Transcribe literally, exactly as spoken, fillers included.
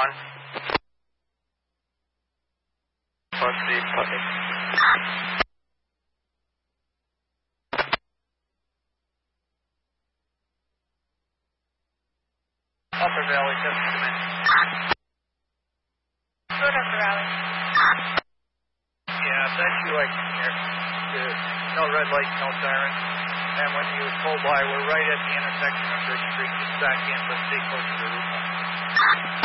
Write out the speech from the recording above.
one. Plus the puppy. Upper Valley, just a minute. Good, Upper Valley. Yeah, that's you like here. No red light, no siren. And when you pull by, we're right at the intersection of Bridge Street. Just back in, but stay close to the roof line.